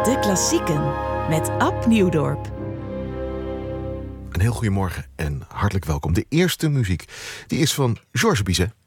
De Klassieken met Ab Nieuwdorp. Een heel goedemorgen en hartelijk welkom. De eerste muziek die is van Georges Bizet.